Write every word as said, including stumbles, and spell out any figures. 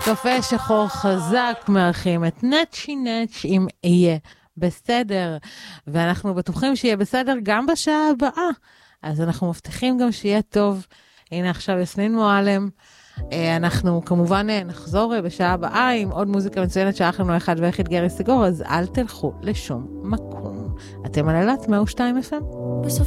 קפה שחור חזק מארחים את נצ'י נצ' אם יהיה בסדר, ואנחנו בטוחים שיהיה בסדר גם בשעה הבאה, אז אנחנו מבטיחים גם שיהיה טוב. הנה עכשיו יסמין מועלם, אנחנו כמובן נחזור בשעה הבאה עם עוד מוזיקה מצוינת שאח לנו אחד ויחיד גרי סיגור, אז אל תלכו לשום מקום. אתם על אלת מאה ושתיים אף אם.